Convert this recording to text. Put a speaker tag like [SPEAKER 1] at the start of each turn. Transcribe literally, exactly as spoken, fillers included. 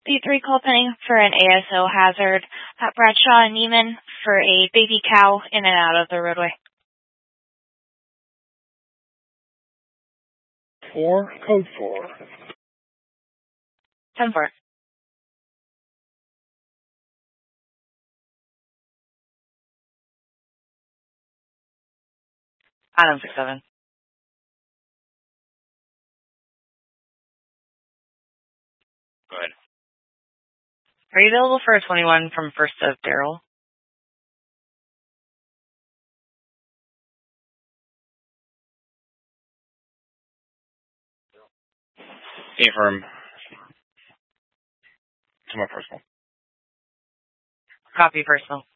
[SPEAKER 1] The three call pending for an A S O hazard at Bradshaw and Neiman for a baby cow in and out of the roadway.
[SPEAKER 2] Four, code four.
[SPEAKER 1] ten four. Adam six seven.
[SPEAKER 3] Go ahead.
[SPEAKER 1] Are you available for a twenty-one from First of Daryl?
[SPEAKER 3] Affirm. To my personal.
[SPEAKER 1] Copy personal.